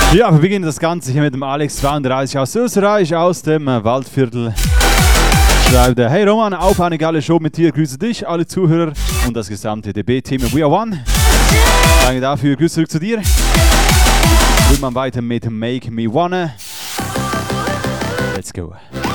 Ja, wir beginnen das Ganze hier mit dem Alex 32 aus Österreich, aus dem Waldviertel. Schreibt er: Hey Roman, auf eine geile Show mit dir, grüße dich, alle Zuhörer und das gesamte DB-Team We Are One. Danke dafür, Grüße zurück zu dir. Will man weiter mit Make Me Wanna. Let's go.